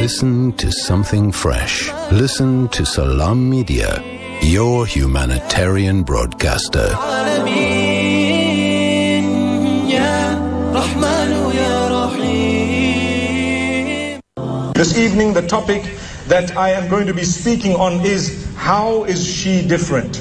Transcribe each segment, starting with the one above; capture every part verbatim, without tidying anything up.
Listen to something fresh. Listen to Salam Media, your humanitarian broadcaster. This evening, the topic that I am going to be speaking on is, how is she different?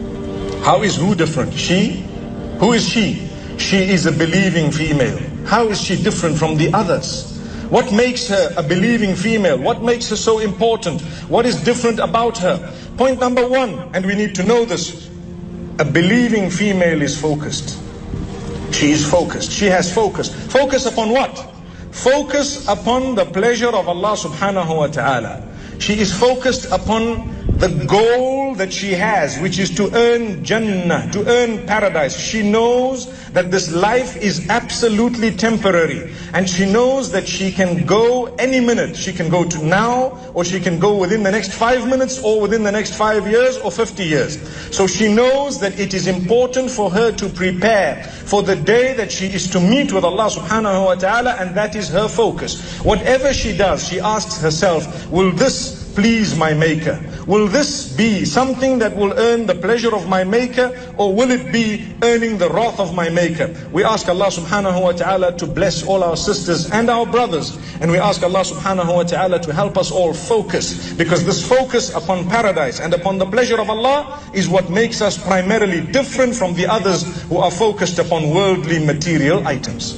How is who different? She? Who is she? She is a believing female. How is she different from the others? What makes her a believing female? What makes her so important? What is different about her? Point number one, and we need to know this, a believing female is focused. She is focused. She has focus. Focus upon what? Focus upon the pleasure of Allah subhanahu wa ta'ala. She is focused upon the goal that she has, which is to earn Jannah, to earn paradise. She knows that this life is absolutely temporary, and she knows that she can go any minute. She can go to now, or she can go within the next five minutes, or within the next five years, or fifty years. So she knows that it is important for her to prepare for the day that she is to meet with Allah subhanahu wa ta'ala, and that is her focus. Whatever she does, she asks herself, will this please my Maker? Will this be something that will earn the pleasure of my Maker, or will it be earning the wrath of my Maker? We ask Allah subhanahu wa ta'ala to bless all our sisters and our brothers, and we ask Allah subhanahu wa ta'ala to help us all focus, because this focus upon paradise and upon the pleasure of Allah is what makes us primarily different from the others who are focused upon worldly material items.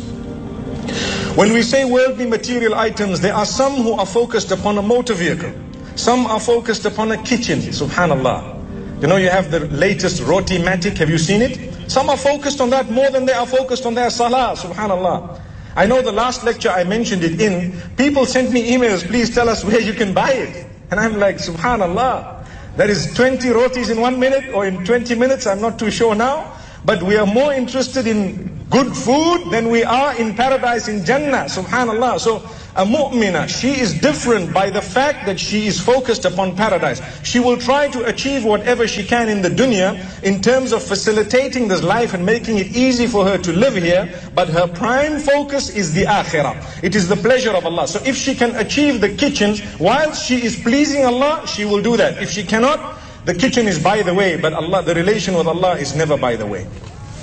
When we say worldly material items, there are some who are focused upon a motor vehicle. Some are focused upon a kitchen, subhanallah. You know, you have the latest Roti-Matic, have you seen it? Some are focused on that more than they are focused on their salah, subhanallah. I know the last lecture I mentioned it in, people sent me emails, please tell us where you can buy it. And I'm like, subhanallah, there is twenty rotis in one minute or in twenty minutes, I'm not too sure now. But we are more interested in good food than we are in paradise, in Jannah, subhanallah. So a mu'mina, she is different by the fact that she is focused upon paradise. She will try to achieve whatever she can in the dunya in terms of facilitating this life and making it easy for her to live here, but her prime focus is the akhirah. It is the pleasure of Allah. So if she can achieve the kitchen while she is pleasing Allah, she will do that. If she cannot, the kitchen is by the way, but Allah, the relation with Allah is never by the way.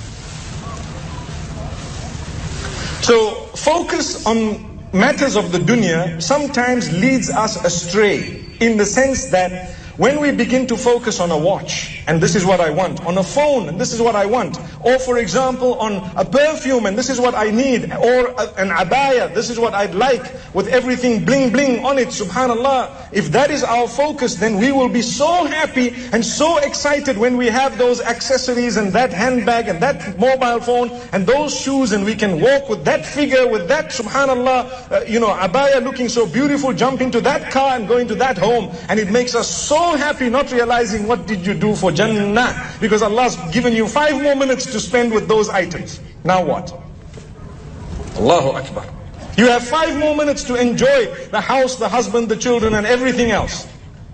So focus on matters of the dunya sometimes leads us astray, in the sense that when we begin to focus on a watch, and this is what I want, on a phone, and this is what I want, or for example on a perfume, and this is what I need, or an abaya, this is what I'd like, with everything bling bling on it, subhanallah. If that is our focus, then we will be so happy and so excited when we have those accessories and that handbag and that mobile phone and those shoes, and we can walk with that figure, with that, subhanallah, uh, you know, abaya looking so beautiful, jump into that car and go into that home, and it makes us so happy, not realizing what did you do for Jannah, because Allah's given you five more minutes to spend with those items. Now what? Allahu Akbar. You have five more minutes to enjoy the house, the husband, the children, and everything else.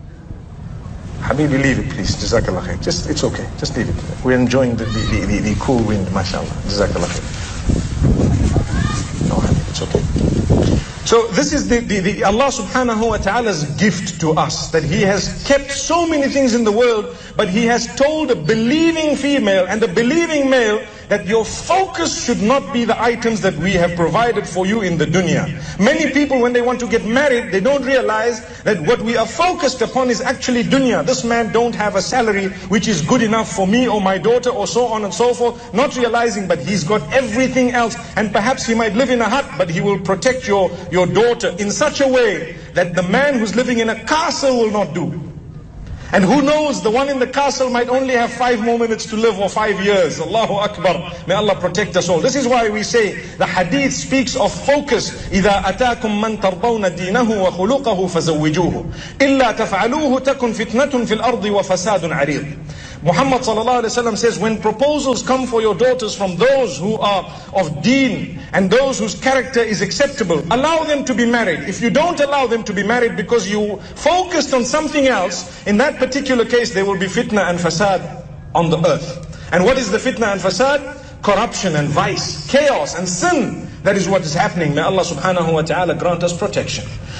Habibi, leave it please. Jazakallah khair. Just, it's okay. Just leave it. We're enjoying the, the, the, the cool wind, mashallah. Jazakallah khair. No, Habibi, it's okay. So this is the, the, the Allah subhanahu wa ta'ala's gift to us, that He has kept so many things in the world, but He has told a believing female and a believing male that your focus should not be the items that we have provided for you in the dunya. Many people, when they want to get married, they don't realize that what we are focused upon is actually dunya. This man don't have a salary which is good enough for me or my daughter, or so on and so forth, not realizing, but he's got everything else. And perhaps he might live in a hut, but he will protect your, your daughter in such a way that the man who's living in a castle will not do. And who knows, the one in the castle might only have five more minutes to live, or five years. Allahu Akbar. May Allah protect us all. This is why we say, the hadith speaks of focus. إِذَا أَتَاكُمْ مَنْ تَرْضَوْنَ دِينَهُ وَخُلُقَهُ فَزَوِّجُوهُ إِلَّا تَفْعَلُوهُ تَكُنْ فِتْنَةٌ فِي الْأَرْضِ وَفَسَادٌ عَرِيضٌ. Muhammad sallallahu alaihi wasallam says, when proposals come for your daughters from those who are of deen and those whose character is acceptable, allow them to be married. If you don't allow them to be married because you focused on something else, in that particular case there will be fitna and fasad on the earth. And what is the fitna and fasad? Corruption and vice, chaos and sin. That is what is happening. May Allah subhanahu wa ta'ala grant us protection.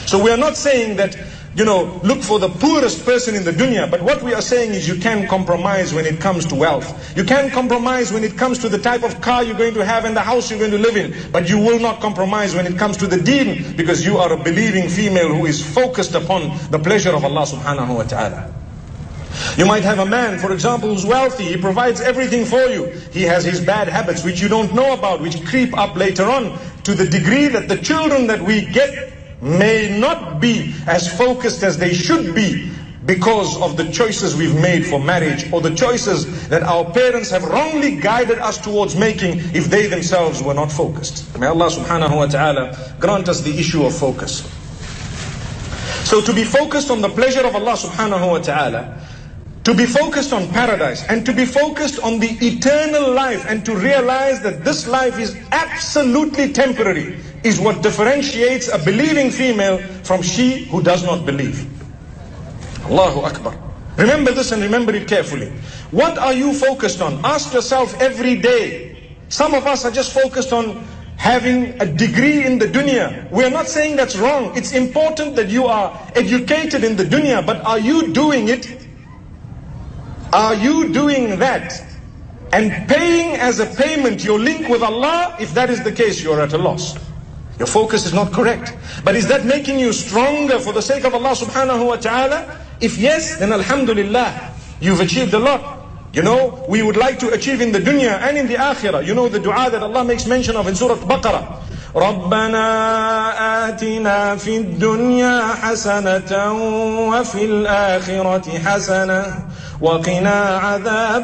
So we are not saying that, you know, look for the poorest person in the dunya. But what we are saying is you can compromise when it comes to wealth. You can compromise when it comes to the type of car you're going to have and the house you're going to live in. But you will not compromise when it comes to the deen, because you are a believing female who is focused upon the pleasure of Allah subhanahu wa ta'ala. You might have a man, for example, who's wealthy. He provides everything for you. He has his bad habits which you don't know about, which creep up later on, to the degree that the children that we get may not be as focused as they should be because of the choices we've made for marriage, or the choices that our parents have wrongly guided us towards making if they themselves were not focused. May Allah subhanahu wa ta'ala grant us the issue of focus. So to be focused on the pleasure of Allah subhanahu wa ta'ala, to be focused on paradise, and to be focused on the eternal life, and to realize that this life is absolutely temporary, is what differentiates a believing female from she who does not believe. Allahu Akbar. Remember this and remember it carefully. What are you focused on? Ask yourself every day. Some of us are just focused on having a degree in the dunya. We are not saying that's wrong. It's important that you are educated in the dunya, but are you doing it? Are you doing that and paying as a payment your link with Allah? If that is the case, you're at a loss. Your focus is not correct. But is that making you stronger for the sake of Allah subhanahu wa ta'ala? If yes, then alhamdulillah, you've achieved a lot. You know, we would like to achieve in the dunya and in the akhirah. You know the dua that Allah makes mention of in Surah Baqarah. رَبَّنَا آتِنَا فِي الدُّنْيَا حَسَنَةً وَفِي الْآخِرَةِ حَسَنَةً وَقِنَا عَذَابَ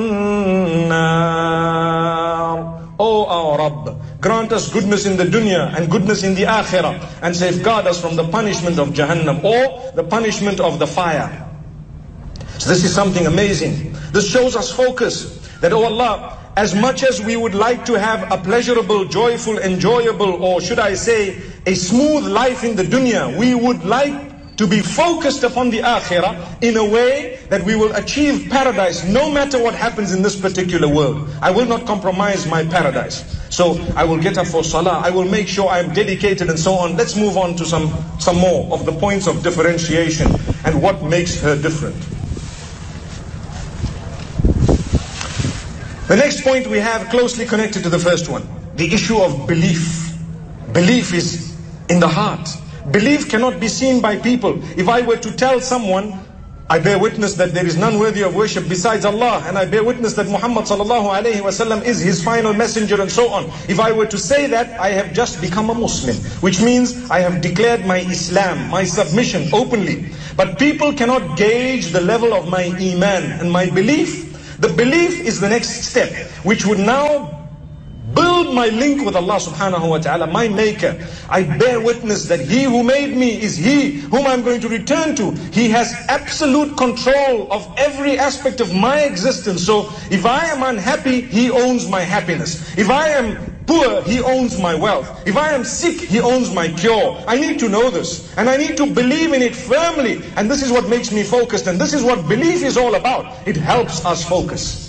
النَّارِ. O our Rabb, grant us goodness in the dunya and goodness in the akhirah, and safeguard us from the punishment of Jahannam, or the punishment of the fire. So this is something amazing. This shows us focus, that, oh Allah, as much as we would like to have a pleasurable, joyful, enjoyable, or should I say, a smooth life in the dunya, we would like to be focused upon the akhirah in a way that we will achieve paradise no matter what happens in this particular world. I will not compromise my paradise. So I will get up for salah, I will make sure I am dedicated and so on. Let's move on to some, some more of the points of differentiation and what makes her different. The next point we have closely connected to the first one, the issue of belief. Belief is in the heart. Belief cannot be seen by people. If I were to tell someone, I bear witness that there is none worthy of worship besides Allah, and I bear witness that Muhammad sallallahu alayhi wa sallam is his final messenger, and so on. If I were to say that, I have just become a Muslim, which means I have declared my Islam, my submission openly. But people cannot gauge the level of my iman and my belief. The belief is the next step, which would now build my link with Allah subhanahu wa ta'ala, my maker. I bear witness that He who made me is He whom I'm going to return to. He has absolute control of every aspect of my existence. So if I am unhappy, He owns my happiness. If I am poor, He owns my wealth. If I am sick, He owns my cure. I need to know this, and I need to believe in it firmly. And this is what makes me focused, and this is what belief is all about. It helps us focus.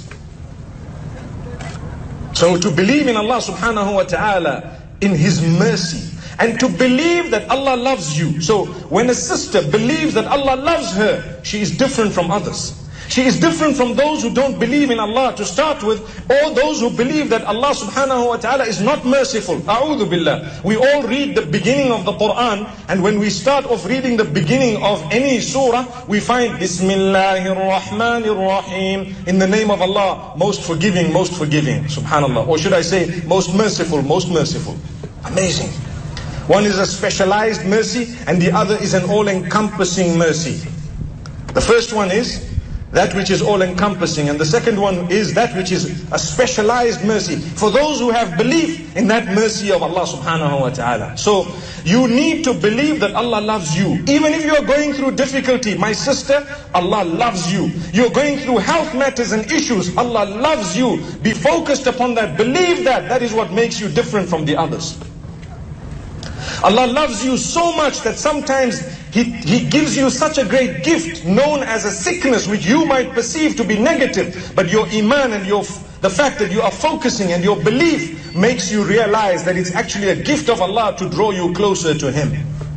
So to believe in Allah subhanahu wa ta'ala, in His mercy, and to believe that Allah loves you. So when a sister believes that Allah loves her, she is different from others. She is different from those who don't believe in Allah to start with, or those who believe that Allah subhanahu wa ta'ala is not merciful. A'udhu billah. We all read the beginning of the Quran, and when we start off reading the beginning of any surah, we find Bismillahir Rahmanir Rahim, in the name of Allah, most forgiving, most forgiving. Subhanallah. Or should I say, most merciful, most merciful. Amazing. One is a specialized mercy, and the other is an all-encompassing mercy. The first one is that which is all-encompassing, and the second one is that which is a specialized mercy for those who have belief in that mercy of Allah subhanahu wa ta'ala. So you need to believe that Allah loves you. Even if you are going through difficulty, my sister, Allah loves you. You're going through health matters and issues, Allah loves you. Be focused upon that. Believe that. That is what makes you different from the others. Allah loves you so much that sometimes He, he gives you such a great gift known as a sickness which you might perceive to be negative. But your iman and your, the fact that you are focusing and your belief makes you realize that it's actually a gift of Allah to draw you closer to Him.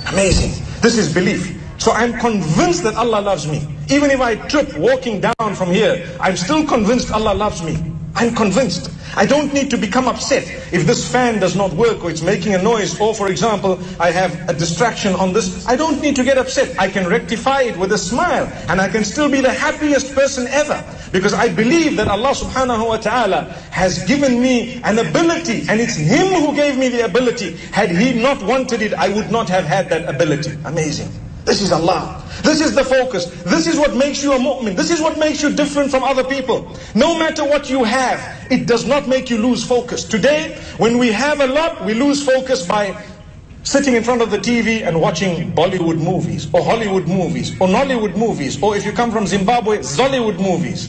Amazing. This is belief. So I'm convinced that Allah loves me. Even if I trip walking down from here, I'm still convinced Allah loves me. I'm convinced. I don't need to become upset if this fan does not work or it's making a noise, or for example, I have a distraction on this. I don't need to get upset. I can rectify it with a smile, and I can still be the happiest person ever, because I believe that Allah subhanahu wa ta'ala has given me an ability, and it's Him who gave me the ability. Had He not wanted it, I would not have had that ability. Amazing. This is Allah. This is the focus. This is what makes you a mu'min. This is what makes you different from other people. No matter what you have, it does not make you lose focus. Today, when we have a lot, we lose focus by sitting in front of the T V and watching Bollywood movies, or Hollywood movies, or Nollywood movies, or if you come from Zimbabwe, Zollywood movies.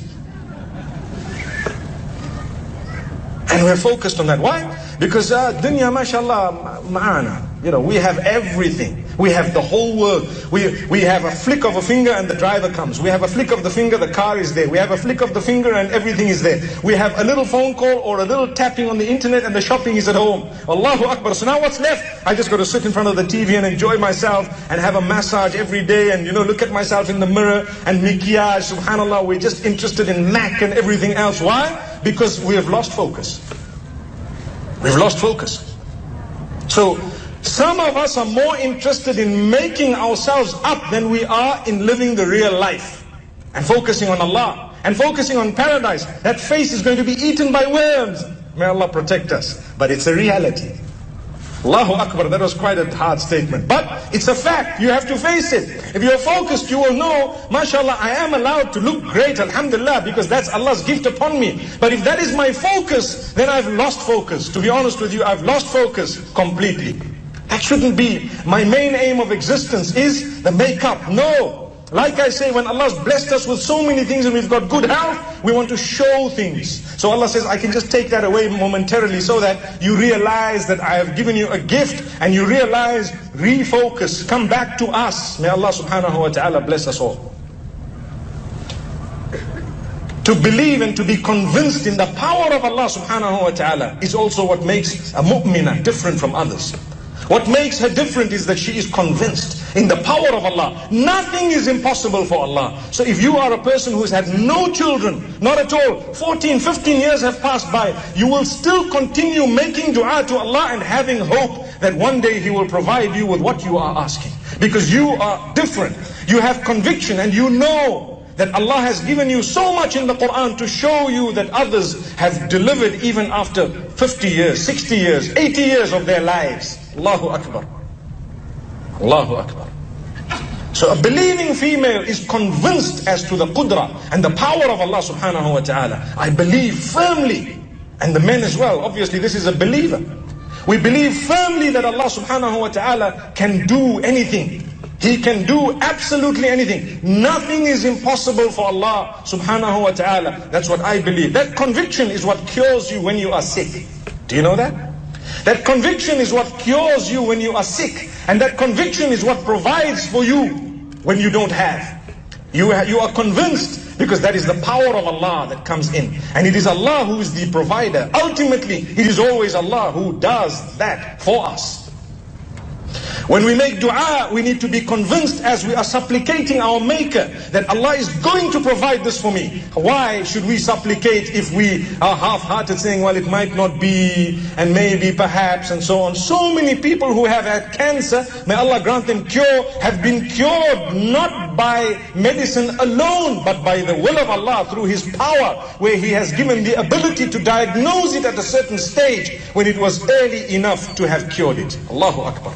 And we're focused on that. Why? Because uh, dunya, mashallah, ma'ana. You know, we have everything. We have the whole world. We, we have a flick of a finger and the driver comes. We have a flick of the finger, the car is there. We have a flick of the finger and everything is there. We have a little phone call or a little tapping on the internet and the shopping is at home. Allahu Akbar. So now what's left? I just got to sit in front of the T V and enjoy myself and have a massage every day and, you know, look at myself in the mirror and maquillage. Subhanallah, we're just interested in Mac and everything else. Why? Because we have lost focus. We've lost focus. So, some of us are more interested in making ourselves up than we are in living the real life and focusing on Allah and focusing on paradise. That face is going to be eaten by worms. May Allah protect us. But it's a reality. Allahu Akbar, that was quite a hard statement. But it's a fact. You have to face it. If you're focused, you will know, mashallah, I am allowed to look great, alhamdulillah, because that's Allah's gift upon me. But if that is my focus, then I've lost focus. To be honest with you, I've lost focus completely. That shouldn't be. My main aim of existence is the makeup. No. Like I say, when Allah's blessed us with so many things and we've got good health, we want to show things. So Allah says, I can just take that away momentarily so that you realize that I have given you a gift, and you realize, refocus, come back to us. May Allah subhanahu wa ta'ala bless us all. To believe and to be convinced in the power of Allah subhanahu wa ta'ala is also what makes a mu'minah different from others. What makes her different is that she is convinced in the power of Allah. Nothing is impossible for Allah. So if you are a person who has had no children, not at all, fourteen, fifteen years have passed by, you will still continue making dua to Allah and having hope that one day He will provide you with what you are asking. Because you are different. You have conviction and you know that Allah has given you so much in the Quran to show you that others have delivered even after fifty years, sixty years, eighty years of their lives. Allahu Akbar. Allahu Akbar. So a believing female is convinced as to the qudra and the power of Allah subhanahu wa ta'ala. I believe firmly, and the men as well. Obviously this is a believer. We believe firmly that Allah subhanahu wa ta'ala can do anything. He can do absolutely anything. Nothing is impossible for Allah subhanahu wa ta'ala. That's what I believe. That conviction is what cures you when you are sick. Do you know that? That conviction is what cures you when you are sick. And that conviction is what provides for you when you don't have. You, ha you are convinced because that is the power of Allah that comes in. And it is Allah who is the provider. Ultimately, it is always Allah who does that for us. When we make dua, we need to be convinced as we are supplicating our Maker that Allah is going to provide this for me. Why should we supplicate if we are half-hearted saying, well, it might not be, and maybe, perhaps, and so on. So many people who have had cancer, may Allah grant them cure, have been cured not by medicine alone, but by the will of Allah through His power, where He has given the ability to diagnose it at a certain stage when it was early enough to have cured it. Allahu Akbar.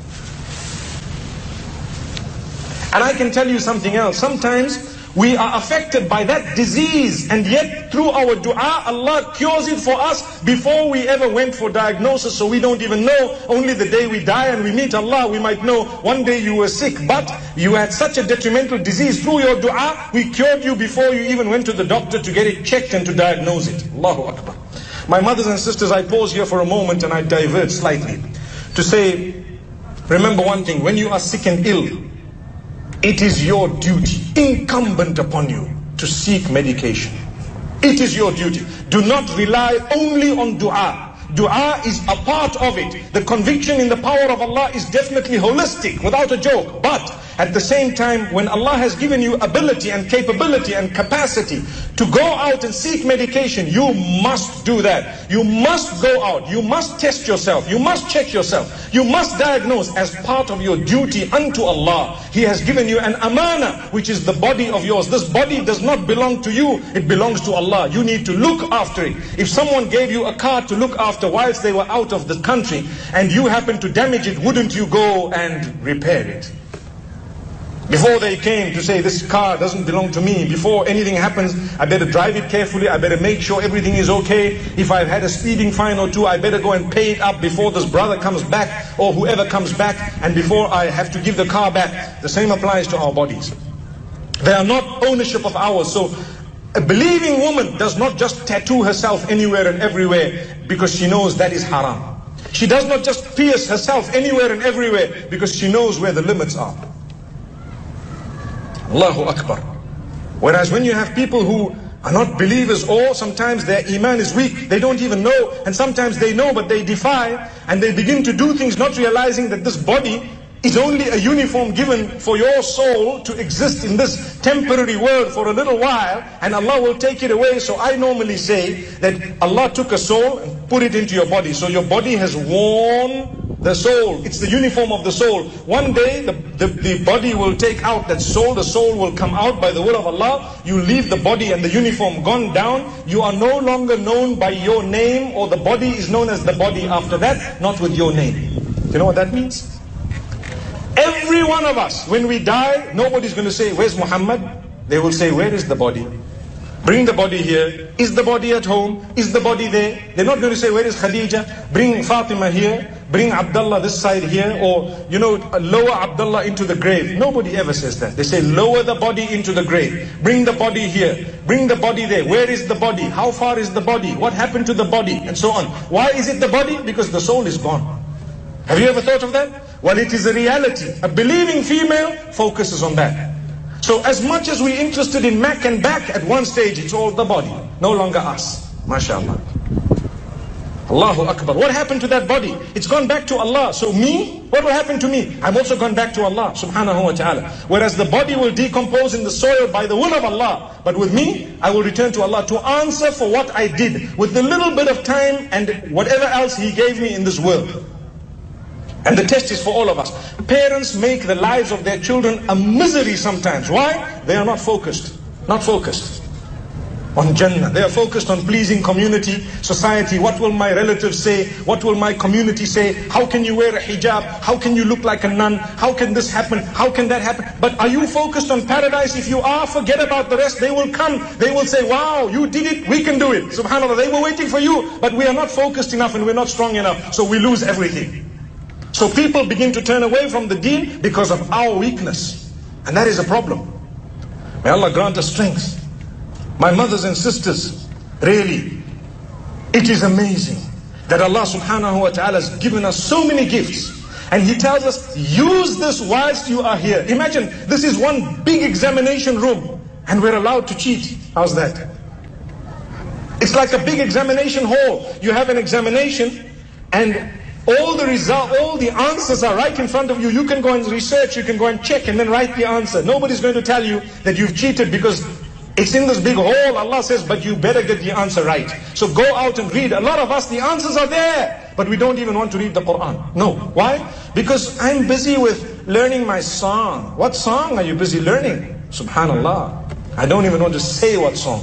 And I can tell you something else. Sometimes we are affected by that disease, and yet through our dua, Allah cures it for us before we ever went for diagnosis. So we don't even know. Only the day we die and we meet Allah, we might know one day you were sick, but you had such a detrimental disease. Through your dua, we cured you before you even went to the doctor to get it checked and to diagnose it. Allahu Akbar. My mothers and sisters, I pause here for a moment and I divert slightly to say, remember one thing, when you are sick and ill, it is your duty, incumbent upon you, to seek medication. It is your duty. Do not rely only on dua. Dua is a part of it. The conviction in the power of Allah is definitely holistic, without a joke. But at the same time, when Allah has given you ability and capability and capacity to go out and seek medication, you must do that. You must go out. You must test yourself. You must check yourself. You must diagnose as part of your duty unto Allah. He has given you an amana, which is the body of yours. This body does not belong to you. It belongs to Allah. You need to look after it. If someone gave you a car to look after whilst they were out of the country and you happen to damage it, wouldn't you go and repair it? Before they came to say, this car doesn't belong to me, before anything happens, I better drive it carefully, I better make sure everything is okay. If I've had a speeding fine or two, I better go and pay it up before this brother comes back, or whoever comes back, and before I have to give the car back. The same applies to our bodies. They are not ownership of ours. So a believing woman does not just tattoo herself anywhere and everywhere because she knows that is haram. She does not just pierce herself anywhere and everywhere because she knows where the limits are. Allahu Akbar. Whereas when you have people who are not believers, or sometimes their iman is weak, they don't even know, and sometimes they know but they defy, and they begin to do things not realizing that this body is only a uniform given for your soul to exist in this temporary world for a little while, and Allah will take it away. So I normally say that Allah took a soul and put it into your body. So your body has worn the soul. It's the uniform of the soul. One day the, the, the body will take out that soul. The soul will come out by the will of Allah. You leave the body and the uniform gone down. You are no longer known by your name, or the body is known as the body after that, not with your name. You know what that means? Every one of us, when we die, nobody's going to say, where's Muhammad? They will say, where is the body? Bring the body here. Is the body at home? Is the body there? They're not going to say, where is Khadija? Bring Fatima here. Bring Abdullah this side here. Or, you know, lower Abdullah into the grave. Nobody ever says that. They say, lower the body into the grave. Bring the body here. Bring the body there. Where is the body? How far is the body? What happened to the body? And so on. Why is it the body? Because the soul is gone. Have you ever thought of that? Well, it is a reality. A believing female focuses on that. So as much as we're interested in Mac and back, at one stage it's all the body, no longer us. MashaAllah. Allahu Akbar. What happened to that body? It's gone back to Allah. So me, what will happen to me? I'm also gone back to Allah subhanahu wa ta'ala. Whereas the body will decompose in the soil by the will of Allah. But with me, I will return to Allah to answer for what I did with the little bit of time and whatever else He gave me in this world. And the test is for all of us. Parents make the lives of their children a misery sometimes. Why? They are not focused. Not focused on Jannah. They are focused on pleasing community, society. What will my relatives say? What will my community say? How can you wear a hijab? How can you look like a nun? How can this happen? How can that happen? But are you focused on paradise? If you are, forget about the rest. They will come. They will say, wow, you did it. We can do it. SubhanAllah. They were waiting for you. But we are not focused enough and we're not strong enough. So we lose everything. So people begin to turn away from the deen because of our weakness. And that is a problem. May Allah grant us strength. My mothers and sisters, really, it is amazing that Allah subhanahu wa ta'ala has given us so many gifts. And He tells us, use this whilst you are here. Imagine, this is one big examination room and we're allowed to cheat. How's that? It's like a big examination hall. You have an examination and all the result, all the answers are right in front of you. You can go and research, you can go and check and then write the answer. Nobody's going to tell you that you've cheated because it's in this big hall. Allah says, but you better get the answer right. So go out and read. A lot of us, the answers are there, but we don't even want to read the Quran. No. Why? Because I'm busy with learning my song. What song are you busy learning? Subhanallah. I don't even want to say what song.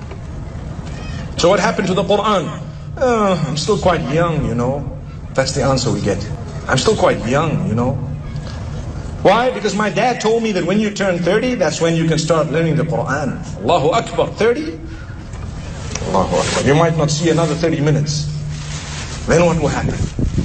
So what happened to the Quran? Uh, I'm still quite young, you know. That's the answer we get. I'm still quite young, you know. Why? Because my dad told me that when you turn thirty, that's when you can start learning the Quran. Allahu Akbar. thirty? Allahu Akbar. You might not see another thirty minutes. Then what will happen?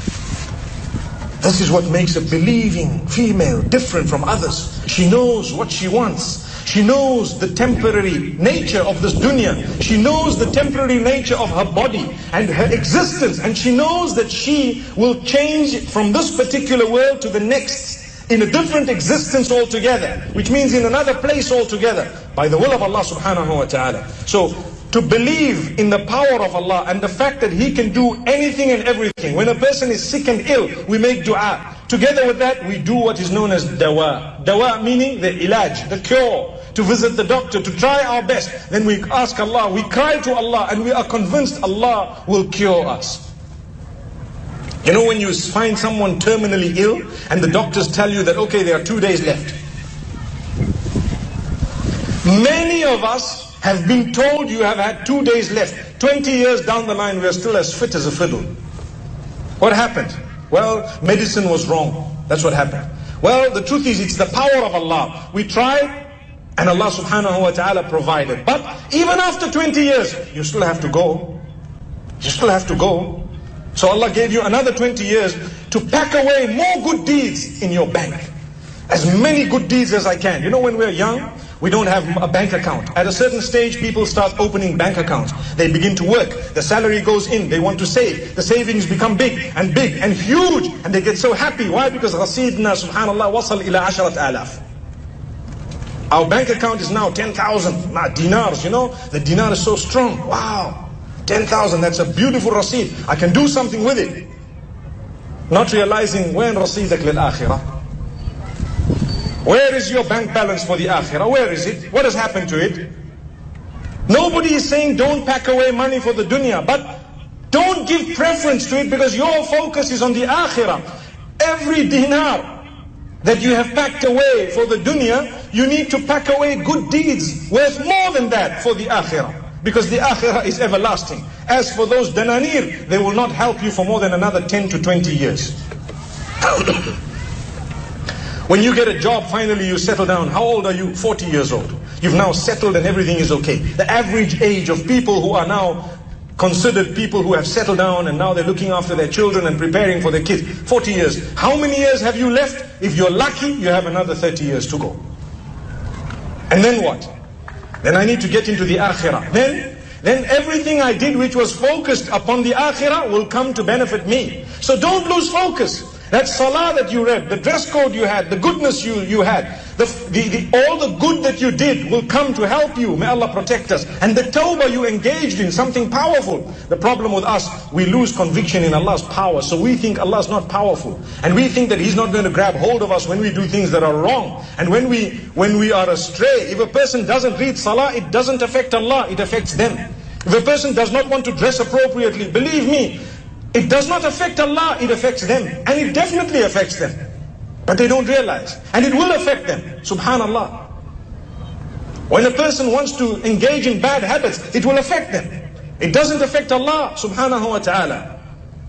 This is what makes a believing female different from others. She knows what she wants. She knows the temporary nature of this dunya. She knows the temporary nature of her body and her existence. And she knows that she will change from this particular world to the next in a different existence altogether. Which means in another place altogether. By the will of Allah subhanahu wa ta'ala. So to believe in the power of Allah and the fact that He can do anything and everything. When a person is sick and ill, we make dua. Together with that, we do what is known as dawa. Dawa meaning the ilaj, the cure. To visit the doctor, to try our best. Then we ask Allah, we cry to Allah, and we are convinced Allah will cure us. You know, when you find someone terminally ill and the doctors tell you that, okay, there are two days left. Many of us have been told you have had two days left. twenty years down the line, we are still as fit as a fiddle. What happened? Well, medicine was wrong. That's what happened. Well, the truth is, it's the power of Allah. We tried, and Allah subhanahu wa ta'ala provided. But even after twenty years, you still have to go. You still have to go. So Allah gave you another twenty years to pack away more good deeds in your bank. As many good deeds as I can. You know, when we're young, we don't have a bank account. At a certain stage, people start opening bank accounts. They begin to work. The salary goes in. They want to save. The savings become big and big and huge. And they get so happy. Why? Because Rasidna, subhanallah, wasal ila asharat alaf. Our bank account is now ten thousand dinars, you know. The dinar is so strong. Wow. ten thousand, that's a beautiful rasid. I can do something with it. Not realizing, when rasidak lil akhirah? Where is your bank balance for the akhirah? Where is it? What has happened to it? Nobody is saying don't pack away money for the dunya, but don't give preference to it because your focus is on the akhirah. Every dinar that you have packed away for the dunya, you need to pack away good deeds worth more than that for the akhirah. Because the akhirah is everlasting. As for those dananir, they will not help you for more than another ten to twenty years. When you get a job, finally you settle down. How old are you? forty years old. You've now settled and everything is okay. The average age of people who are now considered people who have settled down and now they're looking after their children and preparing for their kids, forty years. How many years have you left? If you're lucky, you have another thirty years to go. And then what? Then I need to get into the akhirah. Then, then everything I did which was focused upon the akhirah will come to benefit me. So don't lose focus. That salah that you read, the dress code you had, the goodness you, you had, the, the, the, all the good that you did will come to help you. May Allah protect us. And the tawbah you engaged in, something powerful. The problem with us, we lose conviction in Allah's power. So we think Allah is not powerful. And we think that He's not going to grab hold of us when we do things that are wrong. And when we, when we are astray, if a person doesn't read salah, it doesn't affect Allah, it affects them. If a person does not want to dress appropriately, believe me, it does not affect Allah, it affects them. And it definitely affects them. But they don't realize. And it will affect them. Subhanallah. When a person wants to engage in bad habits, it will affect them. It doesn't affect Allah subhanahu wa ta'ala.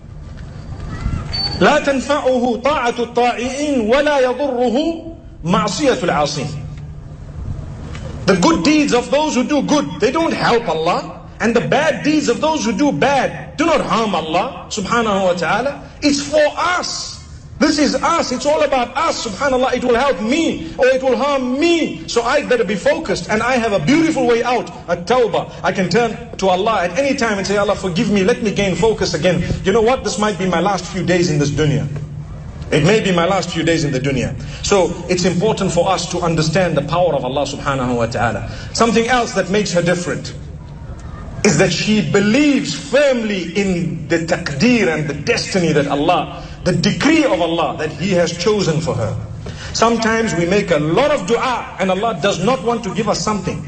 لا تنفعه طاعة الطائعين ولا يضره معصية العاصين. The good deeds of those who do good, they don't help Allah. And the bad deeds of those who do bad do not harm Allah subhanahu wa ta'ala. It's for us. This is us. It's all about us, subhanallah. It will help me or it will harm me. So I better be focused. And I have a beautiful way out, a tawbah. I can turn to Allah at any time and say, Allah, forgive me. Let me gain focus again. You know what? This might be my last few days in this dunya. It may be my last few days in the dunya. So it's important for us to understand the power of Allah subhanahu wa ta'ala. Something else that makes her different is that she believes firmly in the taqdeer and the destiny that Allah, the decree of Allah that He has chosen for her. Sometimes we make a lot of dua and Allah does not want to give us something.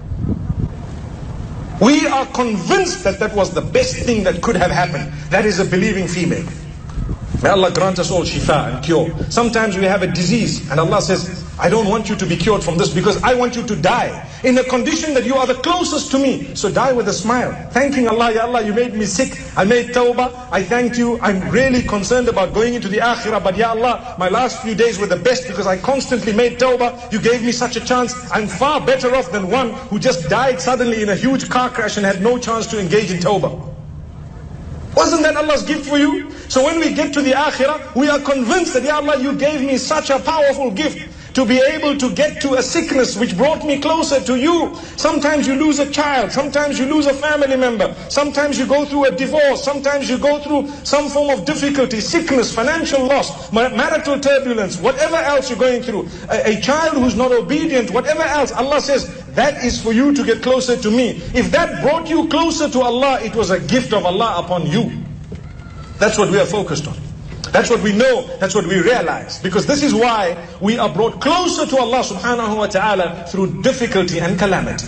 We are convinced that that was the best thing that could have happened. That is a believing female. May Allah grant us all shifa and cure. Sometimes we have a disease and Allah says, I don't want you to be cured from this because I want you to die in a condition that you are the closest to me. So die with a smile, thanking Allah. Ya Allah, you made me sick. I made tawbah. I thank you. I'm really concerned about going into the akhirah. But Ya Allah, my last few days were the best because I constantly made tawbah. You gave me such a chance. I'm far better off than one who just died suddenly in a huge car crash and had no chance to engage in tawbah. Wasn't that Allah's gift for you? So when we get to the akhirah, we are convinced that, Ya Allah, you gave me such a powerful gift. to be able to get to a sickness which brought me closer to you. Sometimes you lose a child, sometimes you lose a family member, sometimes you go through a divorce, sometimes you go through some form of difficulty, sickness, financial loss, marital turbulence, whatever else you're going through, a, a child who's not obedient, whatever else. Allah says, that is for you to get closer to me. If that brought you closer to Allah, it was a gift of Allah upon you. That's what we are focused on. That's what we know, that's what we realize. Because this is why we are brought closer to Allah subhanahu wa ta'ala through difficulty and calamity.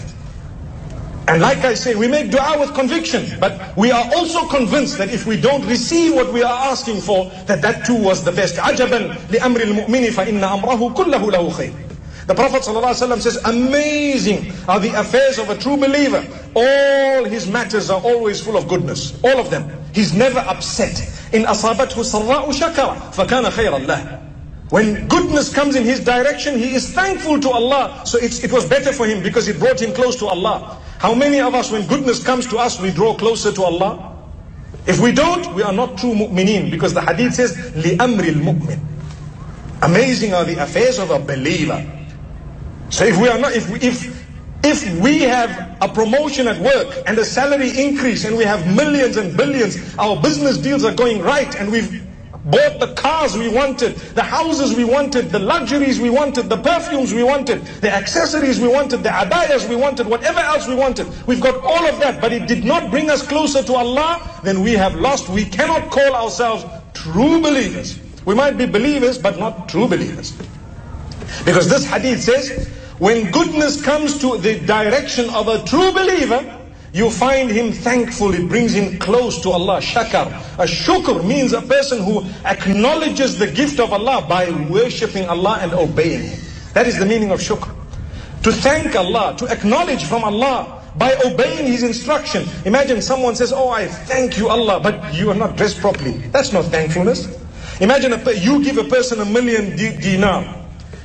And like I say, we make dua with conviction, but we are also convinced that if we don't receive what we are asking for, that that too was the best. عَجَبًا لِأَمْرِ الْمُؤْمِنِ فَإِنَّ أَمْرَهُ كُلَّهُ لَهُ خَيْرٌ. The Prophet ﷺ says, amazing are the affairs of a true believer. All his matters are always full of goodness. All of them. He's never upset. In أَصَابَتْهُ سَرَّاءُ شَكَرًا فَكَانَ خَيْرًا لَهُ. When goodness comes in his direction, he is thankful to Allah. So it's, it was better for him because it brought him close to Allah. How many of us, when goodness comes to us, we draw closer to Allah? If we don't, we are not true mu'mineen. Because the hadith says, لِأَمْرِ الْمُؤْمِنِ. Amazing are the affairs of a believer. So if we are not, if we, if if we have a promotion at work and a salary increase and we have millions and billions, our business deals are going right and we've bought the cars we wanted, the houses we wanted, the luxuries we wanted, the perfumes we wanted, the accessories we wanted, the abayas we wanted, whatever else we wanted. We've got all of that, but it did not bring us closer to Allah, then we have lost. We cannot call ourselves true believers. We might be believers, but not true believers. Because this hadith says, when goodness comes to the direction of a true believer, you find him thankful, it brings him close to Allah. Shakar. A shukr means a person who acknowledges the gift of Allah by worshipping Allah and obeying Him. That is the meaning of shukr. To thank Allah, to acknowledge from Allah by obeying His instruction. Imagine someone says, oh, I thank you Allah, but you are not dressed properly. That's not thankfulness. Imagine a, you give a person a million dinar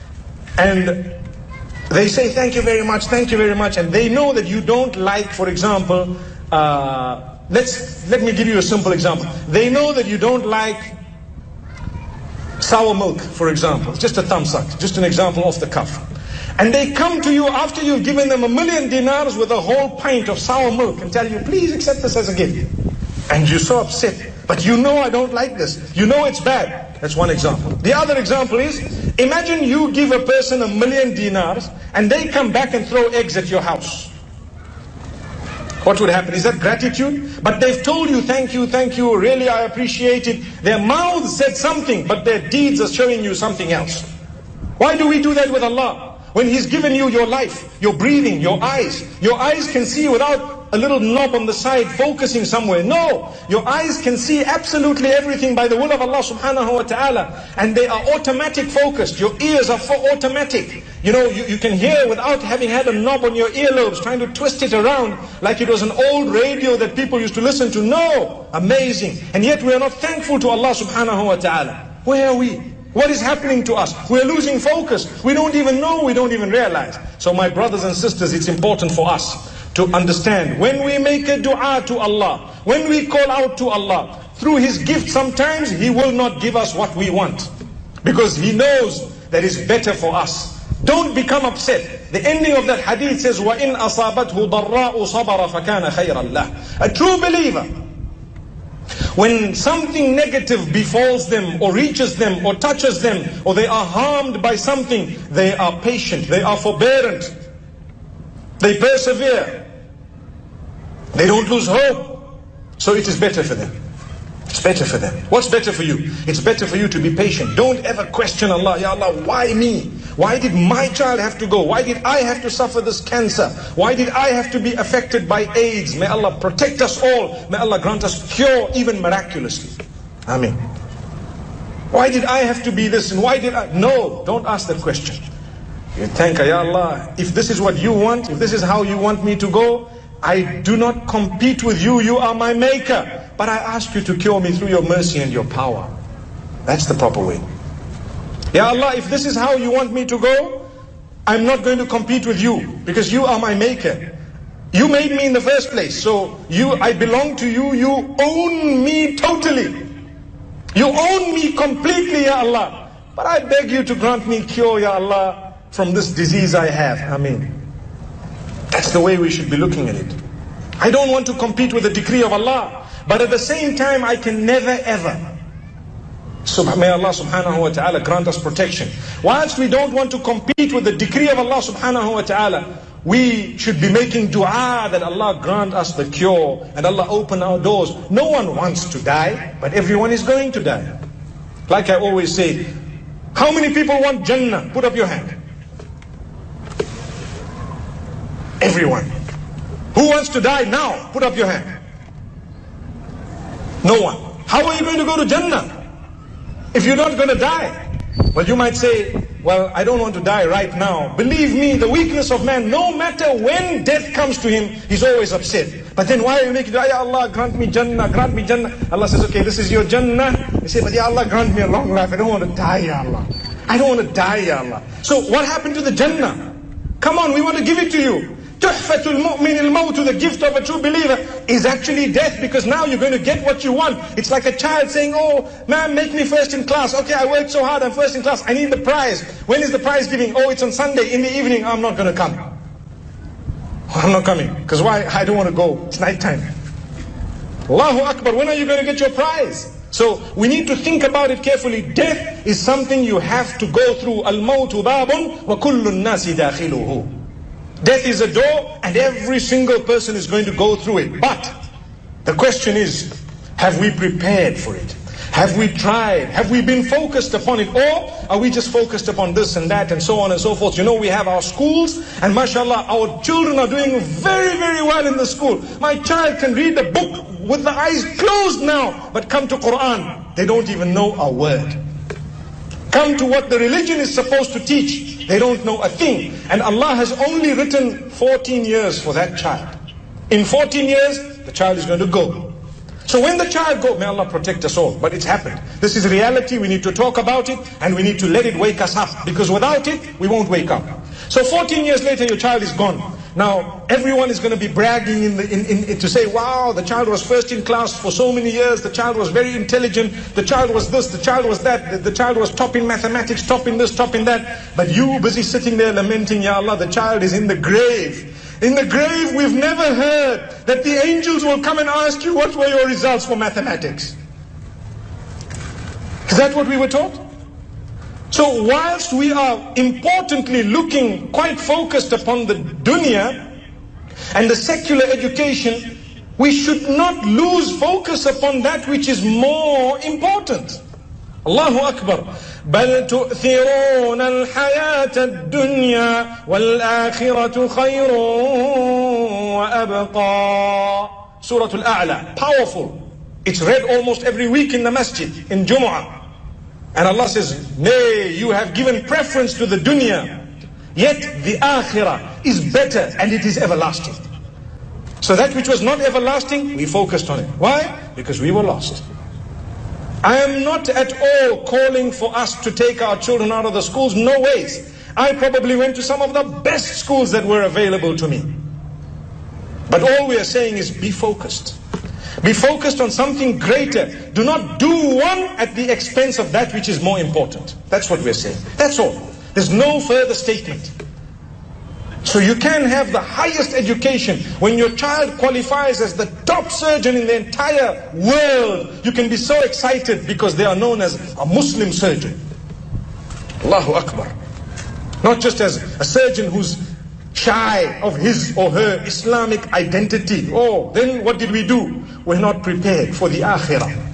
and they say, thank you very much, thank you very much. And they know that you don't like, for example, uh, let's, let me give you a simple example. They know that you don't like sour milk, for example. Just a thumbs up, just an example off the cuff. And they come to you after you've given them a million dinars with a whole pint of sour milk and tell you, please accept this as a gift. And you're so upset. But you know I don't like this. You know it's bad. That's one example. The other example is, imagine you give a person a million dinars and they come back and throw eggs at your house. What would happen? Is that gratitude? But they've told you, thank you, thank you, really I appreciate it. Their mouths said something, but their deeds are showing you something else. Why do we do that with Allah? When He's given you your life, your breathing, your eyes. Your eyes can see without a little knob on the side focusing somewhere. No, your eyes can see absolutely everything by the will of Allah subhanahu wa ta'ala. And they are automatic focused. Your ears are for automatic. You know, you, you can hear without having had a knob on your earlobes, trying to twist it around like it was an old radio that people used to listen to. No, amazing. And yet we are not thankful to Allah subhanahu wa ta'ala. Where are we? What is happening to us? We're losing focus. We don't even know, we don't even realize. So my brothers and sisters, it's important for us to understand, when we make a dua to Allah, when we call out to Allah, through His gift sometimes He will not give us what we want. Because He knows that is better for us. Don't become upset. The ending of that hadith says, وَإِنْ أَصَابَتْهُ ضَرَّاءُ صَبَرَ فَكَانَ خَيْرًا لَهُ. A true believer, when something negative befalls them or reaches them or touches them or they are harmed by something, they are patient, they are forbearant, they persevere, they don't lose hope. So it is better for them. It's better for them. What's better for you? It's better for you to be patient. Don't ever question Allah. Ya Allah, why me? Why did my child have to go? Why did I have to suffer this cancer? Why did I have to be affected by AIDS? May Allah protect us all. May Allah grant us cure even miraculously. Ameen. Why did I have to be this and why did I? No, don't ask that question. You thank Ya Allah, if this is what you want, if this is how you want me to go, I do not compete with you, you are my maker. But I ask you to cure me through your mercy and your power. That's the proper way. Ya Allah, if this is how you want me to go, I'm not going to compete with you, because you are my maker. You made me in the first place, so you, I belong to you, you own me totally. You own me completely, Ya Allah. but I beg you to grant me cure, Ya Allah, from this disease I have. Ameen. That's the way we should be looking at it. I don't want to compete with the decree of Allah, but at the same time, I can never ever. So may Allah subhanahu wa ta'ala grant us protection. Whilst we don't want to compete with the decree of Allah subhanahu wa ta'ala, we should be making dua that Allah grant us the cure and Allah open our doors. No one wants to die, but everyone is going to die. Like I always say, how many people want Jannah? Put up your hand. Everyone. Who wants to die now? Put up your hand. No one. How are you going to go to Jannah if you're not going to die? Well, you might say, well, I don't want to die right now. Believe me, the weakness of man, no matter when death comes to him, he's always upset. But then why are you making dua? Ya Allah, grant me Jannah, grant me Jannah. Allah says, okay, this is your Jannah. You say, but Ya Allah, grant me a long life. I don't want to die, Ya Allah. I don't want to die, Ya Allah. So what happened to the Jannah? Come on, we want to give it to you. Tuhfatul mu'min al-mawt, the gift of a true believer, is actually death, because now you're going to get what you want. It's like a child saying, oh, man, make me first in class. Okay, I worked so hard, I'm first in class. I need the prize. When is the prize giving? Oh, it's on Sunday in the evening. I'm not going to come. I'm not coming. Because why? I don't want to go. It's night time. Allahu Akbar. When are you going to get your prize? So we need to think about it carefully. Death is something you have to go through. Al-mawtu babun wa kullu an-nasi dakhiluhu. Death is a door, and every single person is going to go through it. But the question is, have we prepared for it? Have we tried? Have we been focused upon it? Or are we just focused upon this and that and so on and so forth? You know, we have our schools, and mashallah, our children are doing very, very well in the school. My child can read the book with the eyes closed now, but come to Quran, they don't even know a word. Come to what the religion is supposed to teach, they don't know a thing. And Allah has only written fourteen years for that child. In fourteen years, the child is going to go. So when the child goes, may Allah protect us all, but it's happened. This is reality, we need to talk about it, and we need to let it wake us up, because without it, we won't wake up. So fourteen years later, your child is gone. Now, everyone is going to be bragging in the, in, in, to say, wow, the child was first in class for so many years, the child was very intelligent, the child was this, the child was that, the, the child was top in mathematics, top in this, top in that. But you busy sitting there lamenting, Ya Allah, the child is in the grave. In the grave, we've never heard that the angels will come and ask you, what were your results for mathematics? Is that what we were taught? So whilst we are importantly looking, quite focused upon the dunya and the secular education, we should not lose focus upon that which is more important. Allahu Akbar. بل تؤثرون الحياة الدنيا والآخرة خير وأبقى. Surah Al-A'la, powerful. It's read almost every week in the masjid, in Jumu'ah. And Allah says, nay, you have given preference to the dunya, yet the akhirah is better and it is everlasting. So that which was not everlasting, we focused on it. Why? Because we were lost. I am not at all calling for us to take our children out of the schools, no ways. I probably went to some of the best schools that were available to me. But all we are saying is be focused. Be focused on something greater. Do not do one at the expense of that which is more important. That's what we're saying. That's all. There's no further statement. So you can have the highest education. When your child qualifies as the top surgeon in the entire world, you can be so excited because they are known as a Muslim surgeon. Allahu Akbar. Not just as a surgeon who's shy of his or her Islamic identity. Oh, then what did we do? We're not prepared for the akhirah.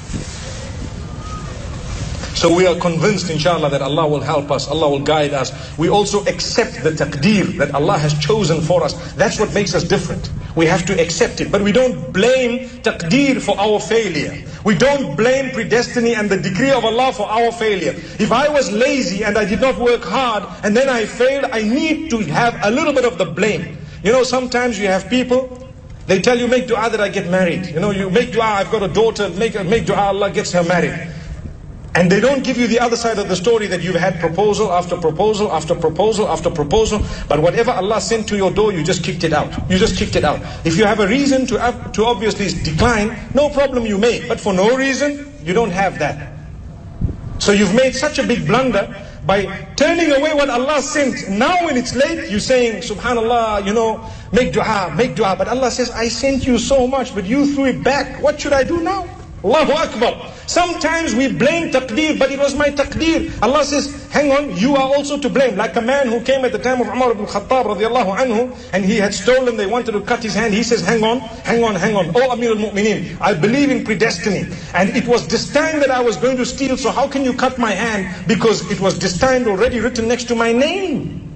So we are convinced, inshallah, that Allah will help us, Allah will guide us. We also accept the taqdeer that Allah has chosen for us. That's what makes us different. We have to accept it. But we don't blame taqdeer for our failure. We don't blame predestiny and the decree of Allah for our failure. If I was lazy and I did not work hard and then I failed, I need to have a little bit of the blame. You know, sometimes you have people, they tell you, make dua that I get married. You know, you make dua, I've got a daughter, make, make dua, Allah gets her married. And they don't give you the other side of the story, that you've had proposal after proposal after proposal after proposal, but whatever Allah sent to your door, you just kicked it out. You just kicked it out. If you have a reason to, to obviously decline, no problem, you may. But for no reason, you don't have that. So you've made such a big blunder by turning away what Allah sent. Now when it's late, you're saying, subhanallah, you know, make dua, make dua. But Allah says, I sent you so much, but you threw it back. What should I do now? Allahu Akbar. Sometimes we blame taqdeer, but it was my taqdeer. Allah says, hang on, you are also to blame. Like a man who came at the time of Umar ibn Khattab radiallahu anhu, and he had stolen, they wanted to cut his hand. He says, hang on, hang on, hang on. Oh Amir al-Mu'mineen, I believe in predestiny. And it was destined that I was going to steal, so how can you cut my hand? Because it was destined already written next to my name.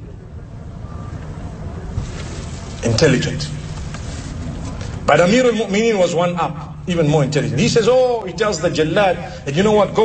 Intelligent. But Amir al-Mu'mineen was one up, even more intelligent. He says, oh, he tells the Jallad that, you know what, go